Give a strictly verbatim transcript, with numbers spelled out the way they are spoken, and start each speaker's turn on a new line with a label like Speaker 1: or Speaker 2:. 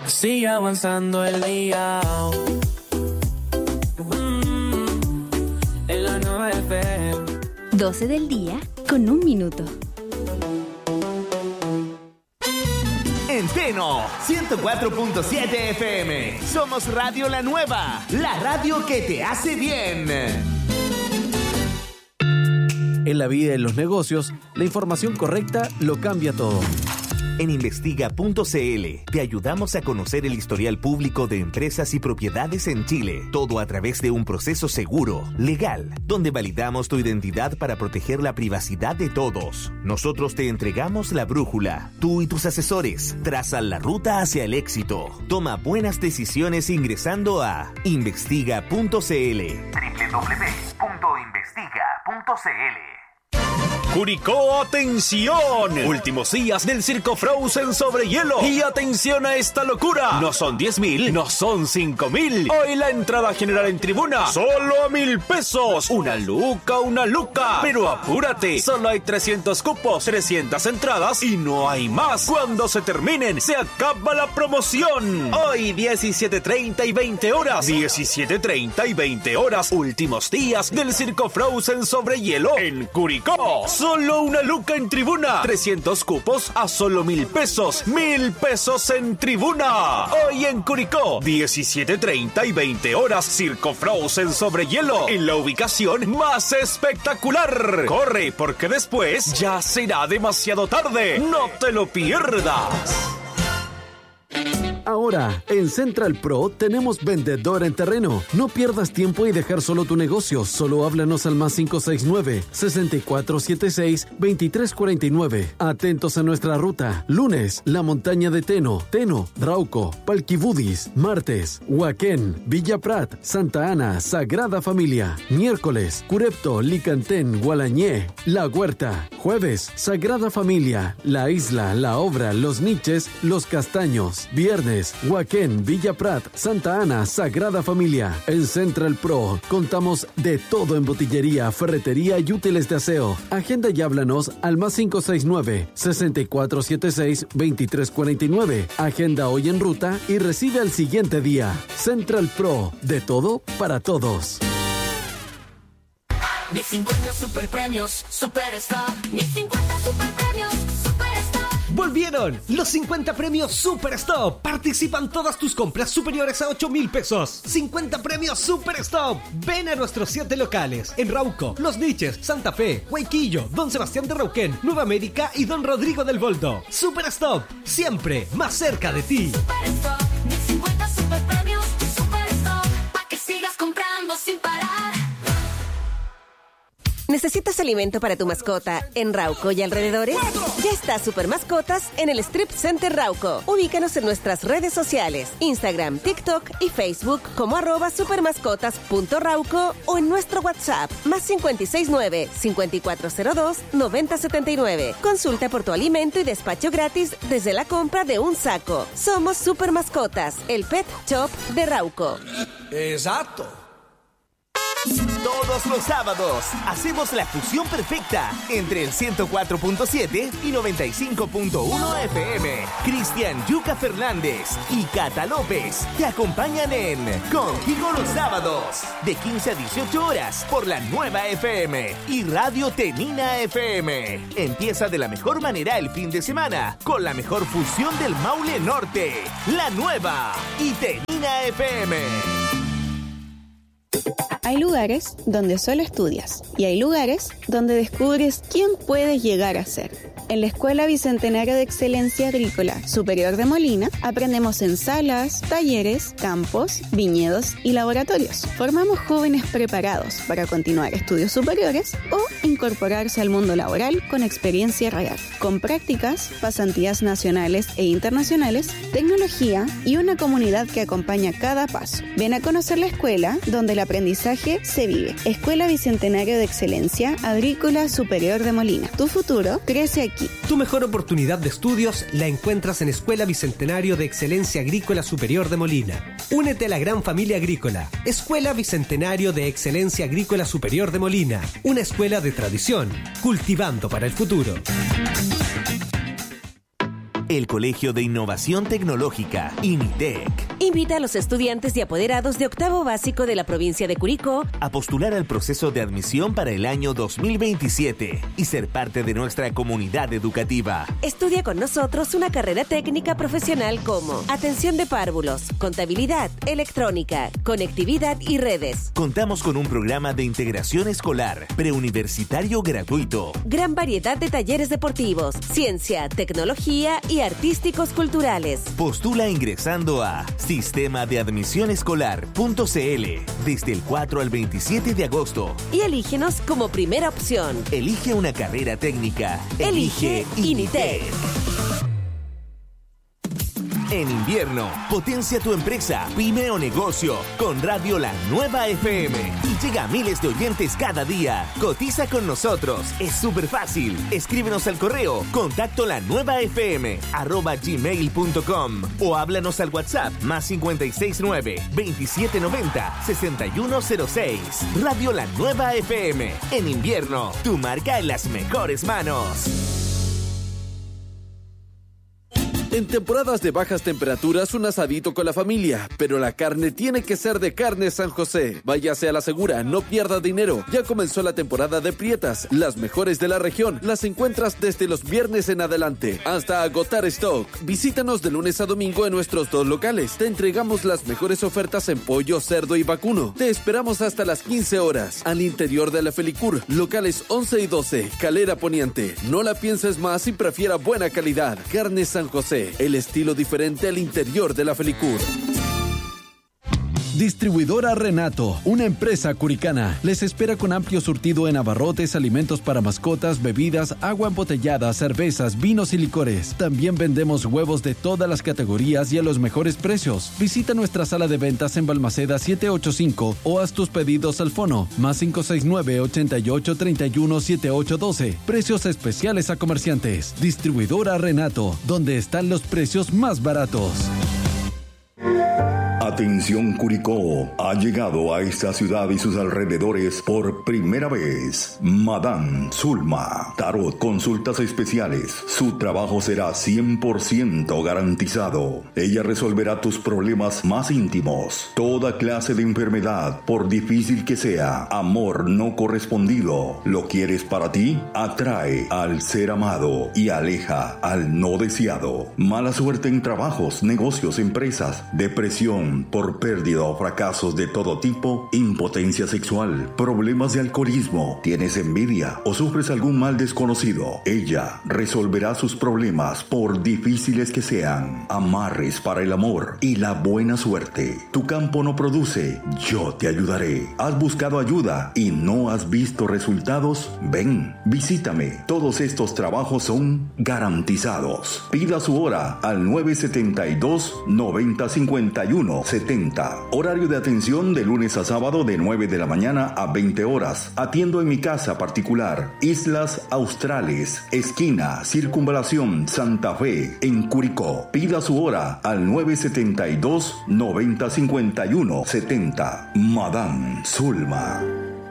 Speaker 1: Sigue avanzando el día. Mm, en la nueva F M.
Speaker 2: doce del día con un minuto.
Speaker 3: En Teno, ciento cuatro punto siete F M. Somos Radio La Nueva, la radio que te hace bien.
Speaker 4: En la vida y en los negocios, la información correcta lo cambia todo.
Speaker 3: En investiga punto c l te ayudamos a conocer el historial público de empresas y propiedades en Chile. Todo a través de un proceso seguro, legal, donde validamos tu identidad para proteger la privacidad de todos. Nosotros te entregamos la brújula. Tú y tus asesores trazan la ruta hacia el éxito. Toma buenas decisiones ingresando a investiga punto c l. doble u doble u doble u punto investiga punto c l.
Speaker 5: Curicó, atención, últimos días del circo Frozen sobre hielo. Y atención a esta locura, no son diez mil, no son cinco mil. Hoy la entrada general en tribuna, solo a mil pesos. Una luca, una luca. Pero apúrate, solo hay trescientos cupos, trescientas entradas y no hay más. Cuando se terminen, se acaba la promoción. Hoy diecisiete treinta y veinte horas, diecisiete treinta y veinte horas, últimos días del circo Frozen sobre hielo en Curicó. Solo una luca en tribuna. trescientos cupos a solo mil pesos. Mil pesos en tribuna. Hoy en Curicó, diecisiete treinta y veinte horas, Circo Frozen sobre hielo. En la ubicación más espectacular. Corre, porque después ya será demasiado tarde. No te lo pierdas.
Speaker 4: Ahora, en Central Pro tenemos vendedor en terreno. No pierdas tiempo y dejar solo tu negocio. Solo háblanos al más cinco seis nueve, seis cuatro siete seis, dos tres cuatro nueve. Atentos a nuestra ruta. Lunes, la montaña de Teno, Teno, Rauco, Palquibudis. Martes, Huaquén, Villa Prat, Santa Ana, Sagrada Familia. Miércoles, Curepto, Licantén, Gualañé, La Huerta. Jueves, Sagrada Familia, La Isla, La Obra, Los Niches, Los Castaños. Viernes, Huaquén, Villa Prat, Santa Ana, Sagrada Familia. En Central Pro contamos de todo en botillería, ferretería y útiles de aseo. Agenda y háblanos al más cinco seis nueve, seis cuatro siete seis, dos tres cuatro nueve. Agenda hoy en ruta y recibe al siguiente día. Central Pro, de todo para todos.
Speaker 6: Mis cincuenta super premios, super stop. Mis cincuenta super premios, super stop.
Speaker 7: ¡Volvieron! Los cincuenta premios Super Stop. Participan todas tus compras superiores a ocho mil pesos. cincuenta premios Super Stop. Ven a nuestros siete locales. En Rauco, Los Niches, Santa Fe, Huayquillo, Don Sebastián de Rauquén, Nueva América y Don Rodrigo del Voldo. Super Stop. Siempre más cerca de ti.
Speaker 6: Super Stop. Mis cincuenta super premios Super Stop. Pa' que sigas comprando sin parar.
Speaker 8: ¿Necesitas alimento para tu mascota en Rauco y alrededores? Ya está Super Mascotas en el Strip Center Rauco. Ubícanos en nuestras redes sociales, Instagram, TikTok y Facebook como arroba supermascotas.rauco o en nuestro WhatsApp más cinco seis nueve, cinco cuatro cero dos, nueve cero siete nueve. Consulta por tu alimento y despacho gratis desde la compra de un saco. Somos Super Mascotas, el pet shop de Rauco.
Speaker 3: Exacto. Todos los sábados hacemos la fusión perfecta entre el ciento cuatro punto siete y noventa y cinco punto uno F M. Cristian Yuca Fernández y Cata López te acompañan en Contigo los sábados de quince a dieciocho horas por la nueva F M y Radio Tenina F M. Empieza de la mejor manera el fin de semana con la mejor fusión del Maule Norte, la nueva y Tenina F M.
Speaker 9: Hay lugares donde solo estudias y hay lugares donde descubres quién puedes llegar a ser. En la Escuela Bicentenario de Excelencia Agrícola Superior de Molina aprendemos en salas, talleres, campos, viñedos y laboratorios. Formamos jóvenes preparados para continuar estudios superiores o incorporarse al mundo laboral con experiencia real, con prácticas, pasantías nacionales e internacionales, tecnología y una comunidad que acompaña cada paso. Ven a conocer la escuela donde el aprendizaje se vive. Escuela Bicentenario de Excelencia Agrícola Superior de Molina. Tu futuro crece aquí.
Speaker 7: Tu mejor oportunidad de estudios la encuentras en Escuela Bicentenario de Excelencia Agrícola Superior de Molina. Únete a la gran familia agrícola. Escuela Bicentenario de Excelencia Agrícola Superior de Molina. Una escuela de tradición, cultivando para el futuro.
Speaker 3: el Colegio de Innovación Tecnológica, INITEC.
Speaker 8: Invita a los estudiantes y apoderados de octavo básico de la provincia de Curicó
Speaker 3: a postular al proceso de admisión para el año dos mil veintisiete y ser parte de nuestra comunidad educativa.
Speaker 8: Estudia con nosotros una carrera técnica profesional como atención de párvulos, contabilidad, electrónica, conectividad y redes.
Speaker 3: Contamos con un programa de integración escolar, preuniversitario gratuito.
Speaker 8: Gran variedad de talleres deportivos, ciencia, tecnología y artísticos culturales.
Speaker 3: Postula ingresando a sistema de admisión escolar punto c l desde el cuatro al veintisiete de agosto.
Speaker 8: Y elígenos como primera opción.
Speaker 3: Elige una carrera técnica.
Speaker 8: Elige INITEC.
Speaker 3: En invierno, potencia tu empresa, pyme o negocio con Radio La Nueva F M y llega a miles de oyentes cada día. Cotiza con nosotros, es súper fácil. Escríbenos al correo contacto la nueva fm arroba gmail punto com o háblanos al WhatsApp más cincuenta y seis nueve, veintisiete noventa, sesenta y uno cero seis. Radio La Nueva F M. En invierno, tu marca en las mejores manos.
Speaker 4: En temporadas de bajas temperaturas, un asadito con la familia, pero la carne tiene que ser de Carnes San José. Váyase a la segura, no pierda dinero. Ya comenzó la temporada de prietas, las mejores de la región. Las encuentras desde los viernes en adelante, hasta agotar stock. Visítanos de lunes a domingo en nuestros dos locales. Te entregamos las mejores ofertas en pollo, cerdo y vacuno. Te esperamos hasta las quince horas, al interior de la Felicur, locales once y doce, Calera Poniente. No la pienses más y prefiera buena calidad. Carnes San José. El estilo diferente al interior de la Felicur. Distribuidora Renato, una empresa curicana, les espera con amplio surtido en abarrotes, alimentos para mascotas, bebidas, agua embotellada, cervezas, vinos y licores. También vendemos huevos de todas las categorías y a los mejores precios. Visita nuestra sala de ventas en Balmaceda setecientos ochenta y cinco o haz tus pedidos al fono más cinco seis nueve, ochenta y ocho, treinta y uno, setenta y ocho doce. Precios especiales a comerciantes. Distribuidora Renato, donde están los precios más baratos.
Speaker 10: Atención Curicó, ha llegado a esta ciudad y sus alrededores por primera vez Madame Zulma, Tarot, consultas especiales. Su trabajo será cien por ciento garantizado. Ella resolverá tus problemas más íntimos, toda clase de enfermedad, por difícil que sea, amor no correspondido. ¿Lo quieres para ti? Atrae al ser amado y aleja al no deseado. Mala suerte en trabajos, negocios, empresas, depresión por pérdida o fracasos de todo tipo, impotencia sexual, problemas de alcoholismo, tienes envidia o sufres algún mal desconocido. Ella resolverá sus problemas por difíciles que sean. Amarres para el amor y la buena suerte. Tu campo no produce, yo te ayudaré. ¿Has buscado ayuda y no has visto resultados? Ven, visítame. Todos estos trabajos son garantizados. Pida su hora al nueve siete dos, nueve cero cinco uno, setenta. Horario de atención de lunes a sábado de nueve de la mañana a veinte horas. Atiendo en mi casa particular, Islas Australes, esquina Circunvalación Santa Fe, en Curicó. Pida su hora al nueve siete dos, nueve cero cinco uno, setenta. Madame Zulma.